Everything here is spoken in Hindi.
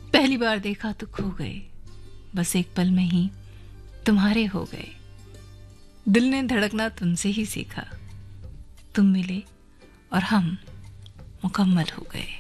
पहली बार देखा तो खो गए, बस एक पल में ही तुम्हारे हो गए। दिल ने धड़कना तुमसे ही सीखा, तुम मिले और हम मुकम्मल हो गए।